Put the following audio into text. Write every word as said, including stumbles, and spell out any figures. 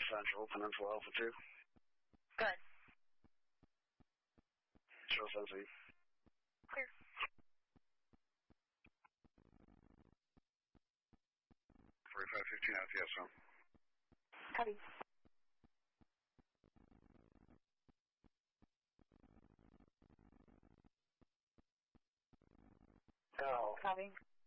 Central, Peninsula Alpha two. Good. Show Sensi. Clear. forty-five fifteen out, yes, sir. Copy. Go. Copy.